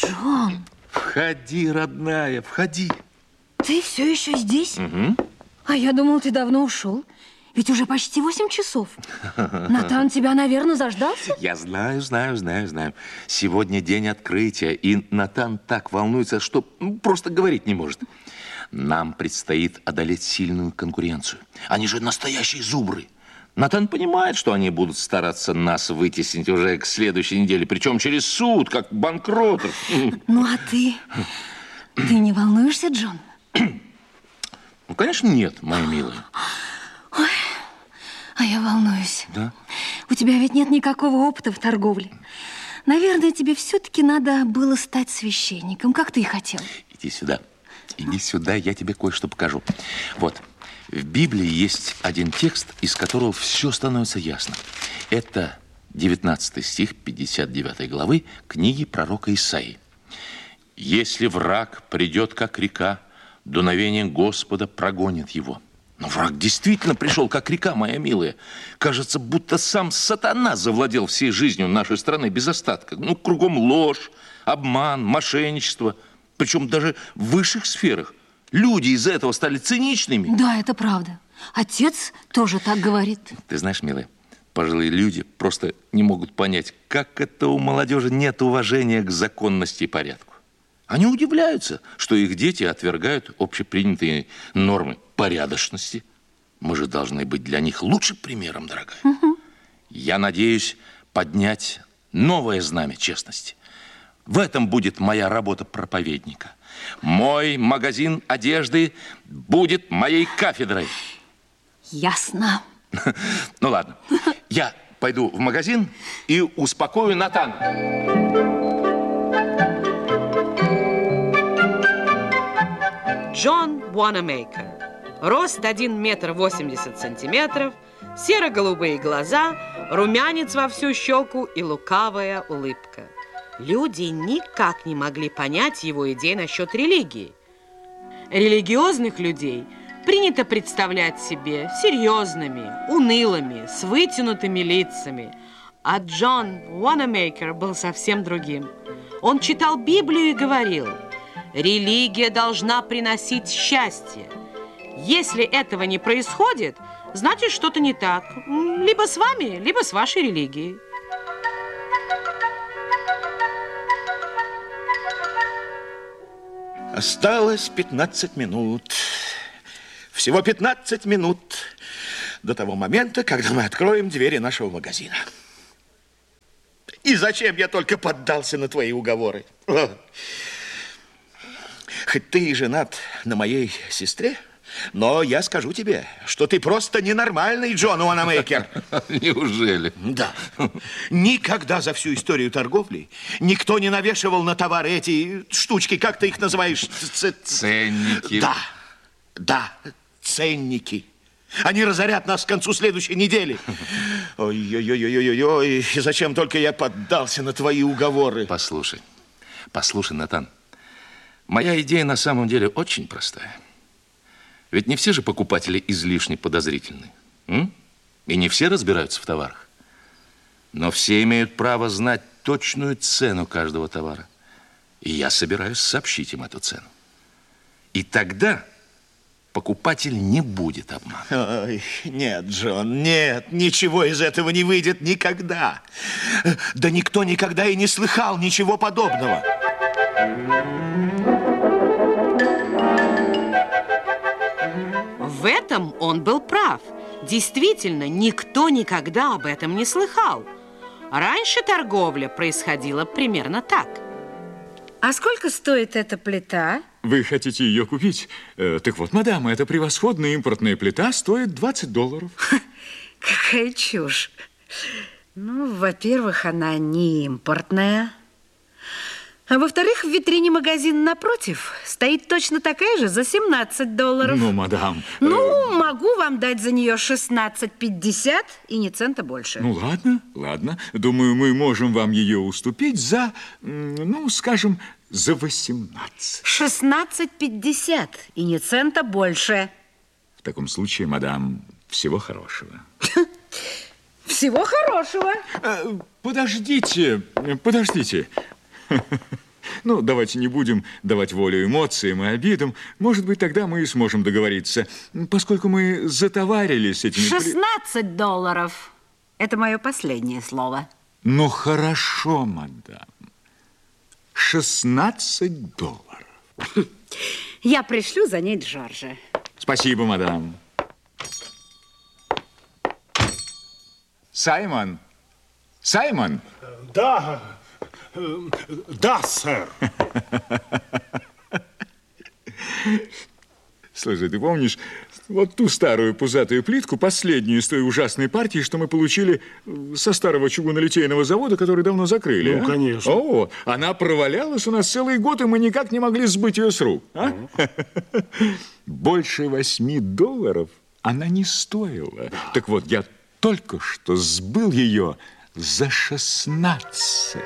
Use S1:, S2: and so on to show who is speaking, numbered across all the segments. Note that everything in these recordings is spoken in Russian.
S1: Джон.
S2: Входи, родная, входи.
S1: Ты все еще здесь?
S2: Угу.
S1: А я думал, ты давно ушел. Ведь уже почти 8 часов. Натан тебя, наверное, заждался?
S2: Я знаю. Сегодня день открытия, и Натан так волнуется, что просто говорить не может. Нам предстоит одолеть сильную конкуренцию. Они же настоящие зубры. Натан понимает, что они будут стараться нас вытеснить уже к следующей неделе, причем через суд, как банкротов.
S1: Ну, а ты? Ты не волнуешься, Джон?
S2: Ну, конечно, нет, моя милая.
S1: Ой, а я волнуюсь.
S2: Да?
S1: У тебя ведь нет никакого опыта в торговле. Наверное, тебе все-таки надо было стать священником, как ты и хотел.
S2: Иди сюда. Иди сюда, я тебе кое-что покажу. Вот, в Библии есть один текст, из которого все становится ясно. Это 19 стих 59 главы книги пророка Исаии. «Если враг придет, как река, дуновение Господа прогонит его». Но враг действительно пришел, как река, моя милая. Кажется, будто сам сатана завладел всей жизнью нашей страны без остатка. Ну, кругом ложь, обман, мошенничество. Причем даже в высших сферах. Люди из-за этого стали циничными.
S1: Да, это правда. Отец тоже так говорит.
S2: Ты знаешь, милая, пожилые люди просто не могут понять, как это у молодежи нет уважения к законности и порядку. Они удивляются, что их дети отвергают общепринятые нормы порядочности. Мы же должны быть для них лучшим примером, дорогая.
S1: Угу.
S2: Я надеюсь поднять новое знамя честности. В этом будет моя работа проповедника. Мой магазин одежды будет моей кафедрой.
S1: Ясно.
S2: Ну ладно, я пойду в магазин и успокою Натана.
S3: Джон Уанамейкер. Рост 1 метр 80 сантиметров, серо-голубые глаза, румянец во всю щеку и лукавая улыбка. Люди никак не могли понять его идей насчет религии. Религиозных людей принято представлять себе серьезными, унылыми, с вытянутыми лицами. А Джон Уанамейкер был совсем другим. Он читал Библию и говорил: религия должна приносить счастье. Если этого не происходит, значит, что-то не так. Либо с вами, либо с вашей религией.
S4: Осталось 15 минут. Всего 15 минут до того момента, когда мы откроем двери нашего магазина. И зачем я только поддался на твои уговоры? Хоть ты и женат на моей сестре, но я скажу тебе, что ты просто ненормальный, Джон Уанамейкер.
S2: Неужели?
S4: Да. Никогда за всю историю торговли никто не навешивал на товары эти штучки, как ты их называешь?
S2: Ценники.
S4: Да, ценники. Они разорят нас к концу следующей недели. Ой-ой-ой-ой-ой-ой. И зачем только я поддался на твои уговоры?
S2: Послушай, Натан. Моя идея на самом деле очень простая. Ведь не все же покупатели излишне подозрительны. И не все разбираются в товарах. Но все имеют право знать точную цену каждого товара. И я собираюсь сообщить им эту цену. И тогда покупатель не будет обманут.
S4: Ой, нет, Джон, нет, ничего из этого не выйдет никогда. Да никто никогда и не слыхал ничего подобного.
S3: В этом он был прав. Действительно, никто никогда об этом не слыхал. Раньше торговля происходила примерно так.
S1: А сколько стоит эта плита?
S5: Вы хотите ее купить? Так вот, мадам, эта превосходная импортная плита стоит $20.
S1: Какая чушь. Ну, во-первых, она не импортная. А во-вторых, в витрине магазина напротив стоит точно такая же за $17.
S5: Ну, мадам...
S1: Ну, могу вам дать за нее 16,50 и ни цента больше.
S5: Ну, ладно. Думаю, мы можем вам ее уступить за, ну, скажем, за 18.
S1: 16,50 и ни цента больше.
S5: В таком случае, мадам, всего хорошего.
S1: Всего хорошего.
S5: Подождите. Ну, давайте не будем давать волю эмоциям и обидам. Может быть, тогда мы и сможем договориться, поскольку мы затоварились с этими...
S1: $16. Это мое последнее слово.
S5: Ну, хорошо, мадам. $16.
S1: Я пришлю за ней Джорджа.
S5: Спасибо, мадам. Саймон! Саймон!
S6: Да, да, сэр.
S5: Слушай, ты помнишь вот ту старую пузатую плитку, последнюю из той ужасной партии, что мы получили со старого чугунолитейного завода, который давно закрыли?
S6: Ну, конечно.
S5: О, она провалялась у нас целый год, и мы никак не могли сбыть ее с рук. Больше $8 она не стоила. Так вот, я только что сбыл ее за 16.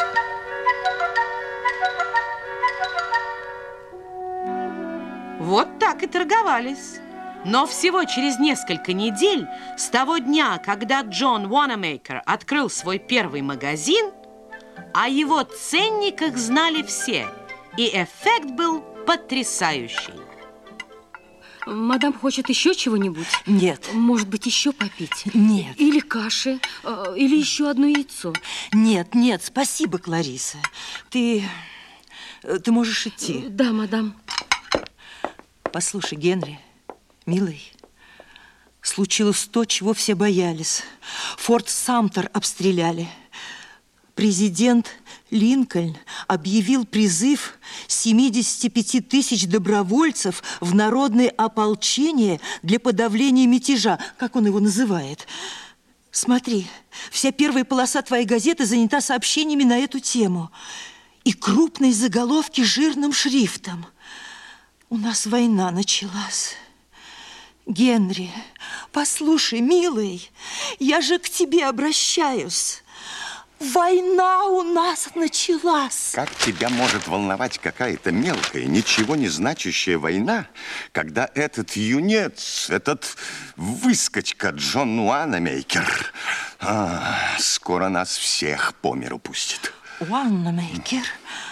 S3: Вот так и торговались. Но всего через несколько недель, с того дня, когда Джон Уанамейкер открыл свой первый магазин, о его ценниках знали все, и эффект был потрясающий.
S7: Мадам хочет еще чего-нибудь?
S8: Нет.
S7: Может быть, еще попить?
S8: Нет.
S7: Или каши, или еще одно яйцо?
S8: Нет, нет, спасибо, Клариса. Ты можешь идти.
S7: Да, мадам.
S8: Послушай, Генри, милый, случилось то, чего все боялись. Форт Самтер обстреляли. Президент Линкольн объявил призыв 75 тысяч добровольцев в народное ополчение для подавления мятежа, как он его называет. Смотри, вся первая полоса твоей газеты занята сообщениями на эту тему. И крупные заголовки жирным шрифтом. У нас война началась. Генри, послушай, милый, я же к тебе обращаюсь. Война у нас началась.
S9: Как тебя может волновать какая-то мелкая, ничего не значащая война, когда этот юнец, этот выскочка Джон Уанамейкер скоро нас всех по миру пустит?
S8: Уанамейкер?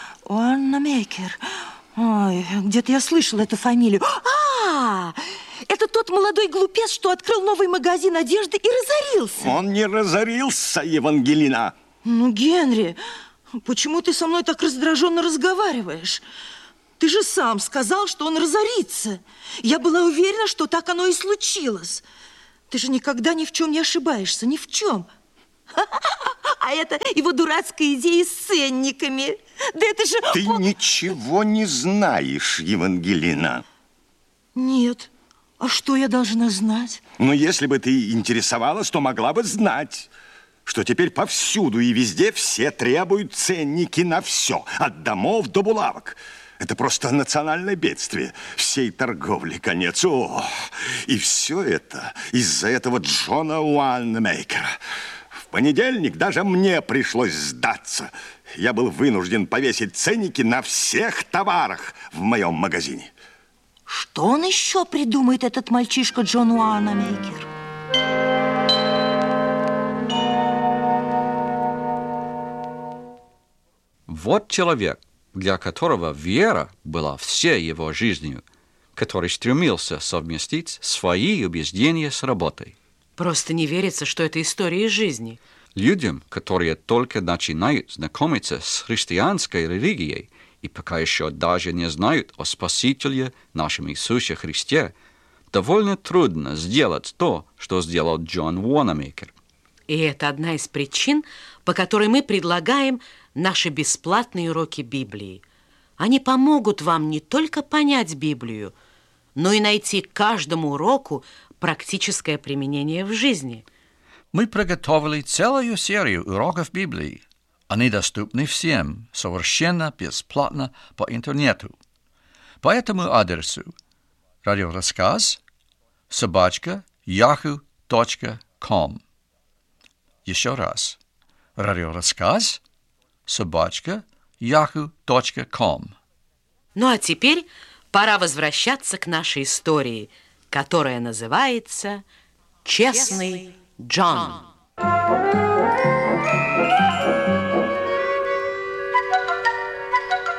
S8: Ой, где-то я слышала эту фамилию. Это тот молодой глупец, что открыл новый магазин одежды и разорился.
S9: Он не разорился, Евангелина.
S8: Ну, Генри, почему ты со мной так раздраженно разговариваешь? Ты же сам сказал, что он разорится. Я была уверена, что так оно и случилось. Ты же никогда ни в чем не ошибаешься, ни в чем. А это его дурацкая идея с ценниками. Да это же...
S9: Ты ничего не знаешь, Евангелина.
S8: Нет. А что я должна знать?
S9: Но если бы ты интересовалась, то могла бы знать, что теперь повсюду и везде все требуют ценники на все, от домов до булавок. Это просто национальное бедствие. Всей торговли конец. И все это из-за этого Джона Уанамейкера. В понедельник даже мне пришлось сдаться. Я был вынужден повесить ценники на всех товарах в моем магазине.
S8: Что он еще придумает, этот мальчишка Джон Уанамейкер?
S10: Вот человек, для которого вера была всей его жизнью, который стремился совместить свои убеждения с работой.
S3: Просто не верится, что это история из жизни.
S10: Людям, которые только начинают знакомиться с христианской религией и пока еще даже не знают о Спасителе нашем Иисусе Христе, довольно трудно сделать то, что сделал Джон Уанамейкер.
S3: И это одна из причин, по которой мы предлагаем наши бесплатные уроки Библии. Они помогут вам не только понять Библию, но и найти каждому уроку практическое применение в жизни.
S11: Мы приготовили целую серию уроков Библии. Они доступны всем совершенно бесплатно по интернету. По этому адресу radioraskaz@yahoo.com. Еще раз. radioraskaz@yahoo.com.
S3: Ну а теперь пора возвращаться к нашей истории, которая называется «Честный Джон».
S8: 1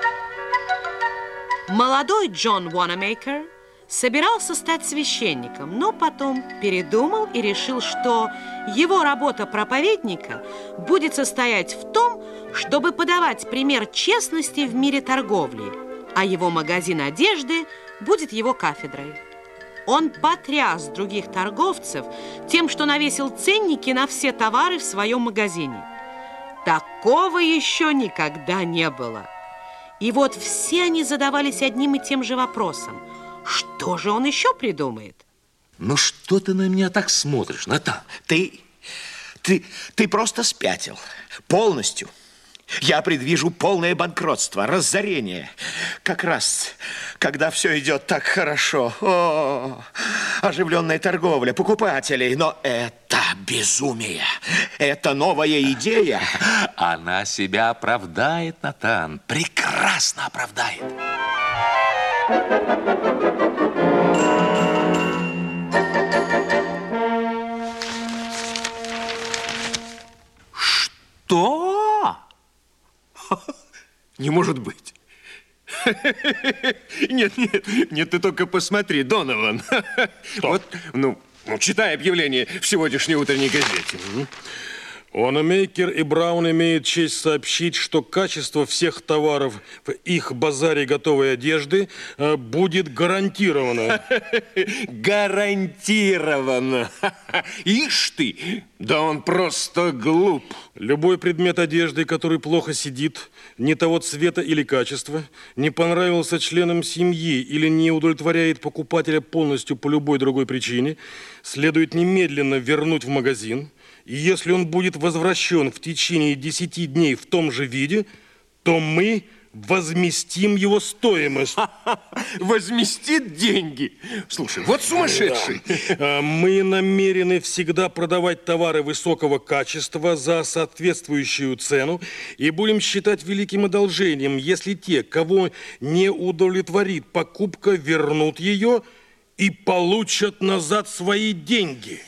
S3: Молодой Джон Уанамейкер собирался стать священником, но потом передумал и решил, что его работа проповедника будет состоять в том, чтобы подавать пример честности в мире торговли, а его магазин одежды будет его кафедрой. Он потряс других торговцев тем, что навесил ценники на все товары в своем магазине. Такого еще никогда не было. И вот все они задавались одним и тем же вопросом. Что же он еще придумает?
S2: Ну что ты на меня так смотришь, Натан?
S4: Ты просто спятил. Полностью. Я предвижу полное банкротство, разорение. Как раз, когда все идет так хорошо. О, оживленная торговля, покупателей. Но это безумие. Это новая идея.
S2: Она себя оправдает, Натан. Прекрасно оправдает.
S4: Что? Не может быть. Нет, ты только посмотри, Донован. Вот, читай объявление в сегодняшней утренней газете.
S6: Уанамейкер и Браун имеют честь сообщить, что качество всех товаров в их базаре готовой одежды будет гарантировано.
S4: Гарантированно. Ишь ты, да он просто глуп.
S6: Любой предмет одежды, который плохо сидит, не того цвета или качества, не понравился членам семьи или не удовлетворяет покупателя полностью по любой другой причине, следует немедленно вернуть в магазин. И если он будет возвращен в течение 10 дней в том же виде, то мы возместим его стоимость.
S4: Возместит деньги? Слушай, вот сумасшедший.
S6: Да. Мы намерены всегда продавать товары высокого качества за соответствующую цену и будем считать великим одолжением, если те, кого не удовлетворит покупка, вернут ее и получат назад свои деньги.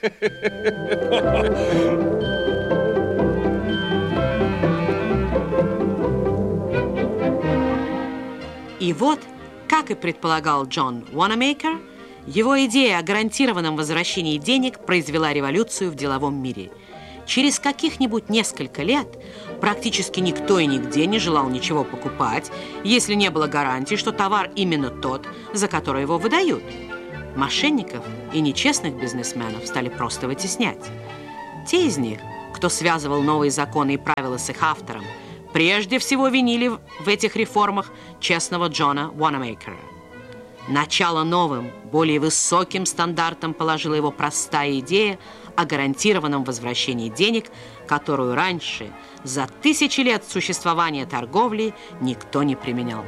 S3: И вот, как и предполагал Джон Уанамейкер, его идея о гарантированном возвращении денег произвела революцию в деловом мире. Через каких-нибудь несколько лет практически никто и нигде не желал ничего покупать, если не было гарантии, что товар именно тот, за который его выдают. Мошенников и нечестных бизнесменов стали просто вытеснять. Те из них, кто связывал новые законы и правила с их автором, прежде всего винили в этих реформах честного Джона Уанамейкера. Начало новым, более высоким стандартам положила его простая идея о гарантированном возвращении денег, которую раньше, за тысячи лет существования торговли, никто не применял.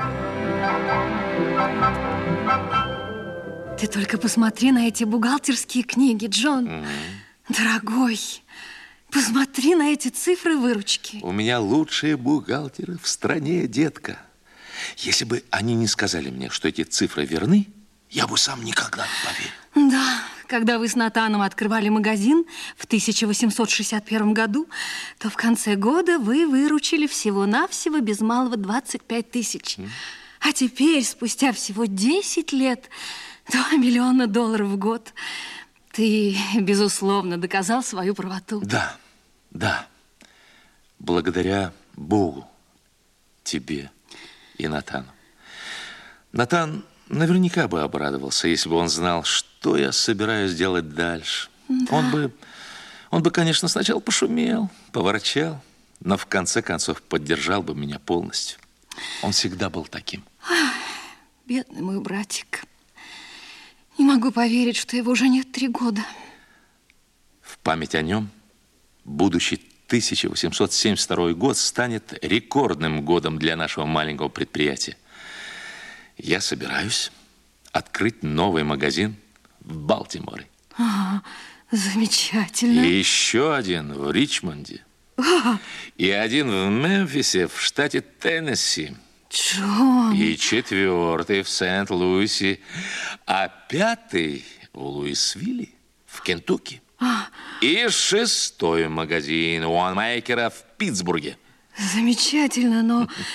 S7: Ты только посмотри на эти бухгалтерские книги, Джон. Дорогой, посмотри на эти цифры выручки.
S2: У меня лучшие бухгалтеры в стране, детка. Если бы они не сказали мне, что эти цифры верны, я бы сам никогда не поверил.
S7: Да, когда вы с Натаном открывали магазин в 1861 году, то в конце года вы выручили всего-навсего без малого 25 тысяч. А теперь, спустя всего 10 лет, $2 миллиона в год. Ты, безусловно, доказал свою правоту.
S2: Да. Благодаря Богу, тебе и Натану. Натан наверняка бы обрадовался, если бы он знал, что я собираюсь делать дальше. Да. Он бы, конечно, сначала пошумел, поворчал, но в конце концов поддержал бы меня полностью. Он всегда был таким.
S7: Бедный мой братик. Не могу поверить, что его уже нет 3 года.
S2: В память о нем будущий 1872 год станет рекордным годом для нашего маленького предприятия. Я собираюсь открыть новый магазин в Балтиморе.
S7: Замечательно.
S2: И еще один в Ричмонде. И один в Мемфисе, в штате Теннесси.
S7: Джон.
S2: И 4-й в Сент-Луисе. А 5-й в Луисвилле, в Кентукки. И 6-й магазин Уанамейкера в Питтсбурге.
S7: Замечательно,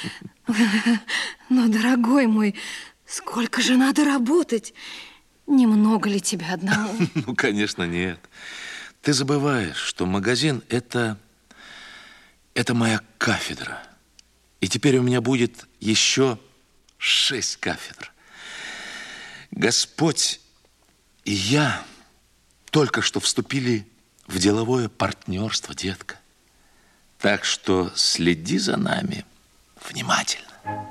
S7: но, дорогой мой, сколько же надо работать? Немного ли тебе одному?
S2: Ну, конечно, нет. Ты забываешь, что магазин – это моя кафедра. И теперь у меня будет еще 6 кафедр. Господь и я только что вступили в деловое партнерство, детка. Так что следи за нами внимательно.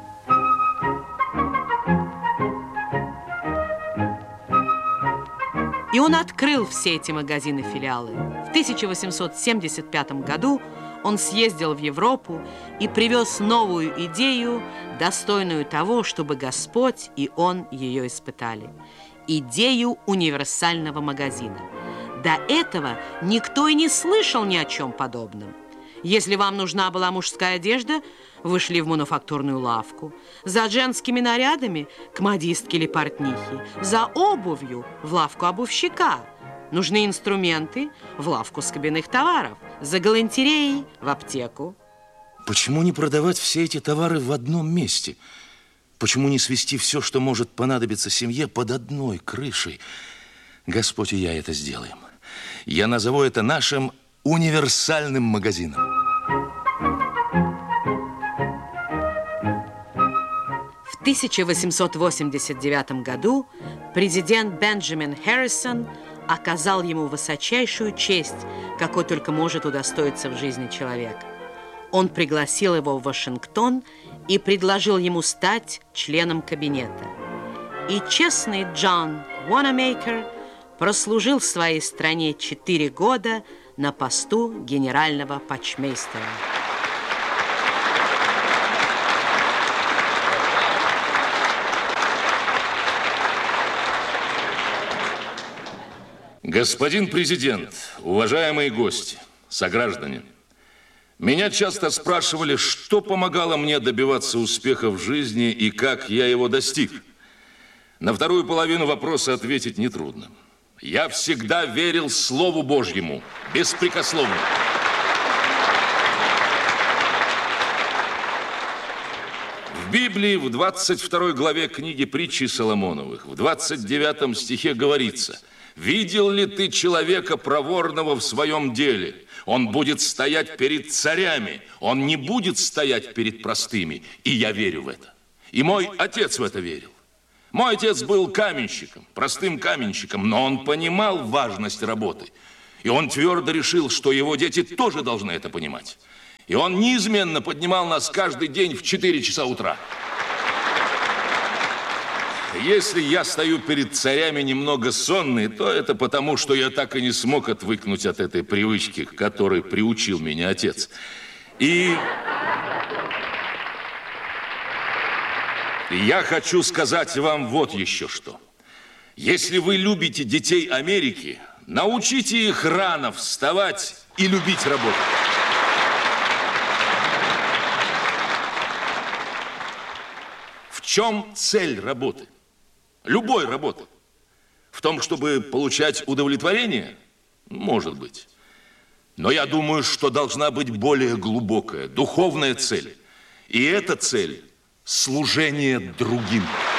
S3: И он открыл все эти магазины-филиалы. В 1875 году он съездил в Европу и привез новую идею, достойную того, чтобы Господь и он ее испытали. Идею универсального магазина. До этого никто и не слышал ни о чем подобном. Если вам нужна была мужская одежда, вы шли в мануфактурную лавку. За женскими нарядами – к модистке или портнихе. За обувью – в лавку обувщика. Нужны инструменты – в лавку скобяных товаров. За галантереей – в аптеку.
S2: Почему не продавать все эти товары в одном месте? Почему не свести все, что может понадобиться семье, под одной крышей? Господь и я это сделаем. Я назову это нашим универсальным магазином.
S3: В 1889 году президент Бенджамин Харрисон оказал ему высочайшую честь, какой только может удостоиться в жизни человек. Он пригласил его в Вашингтон и предложил ему стать членом кабинета. И честный Джон Уанамейкер прослужил в своей стране 4 года на посту генерального почмейстера.
S2: Господин президент, уважаемые гости, сограждане, меня часто спрашивали, что помогало мне добиваться успеха в жизни и как я его достиг. На вторую половину вопроса ответить нетрудно. Я всегда верил Слову Божьему, беспрекословно. В Библии в 22 главе книги Притчи Соломоновых, в 29 стихе говорится: «Видел ли ты человека проворного в своем деле? Он будет стоять перед царями, он не будет стоять перед простыми». И я верю в это. И мой отец в это верил. Мой отец был каменщиком, простым каменщиком, но он понимал важность работы. И он твердо решил, что его дети тоже должны это понимать. И он неизменно поднимал нас каждый день в 4 часа утра. Если я стою перед царями немного сонный, то это потому, что я так и не смог отвыкнуть от этой привычки, к которой приучил меня отец. И я хочу сказать вам вот еще что. Если вы любите детей Америки, научите их рано вставать и любить работу. В чем цель работы? Любой работы. В том, чтобы получать удовлетворение? Может быть. Но я думаю, что должна быть более глубокая, духовная цель. И эта цель – служение другим.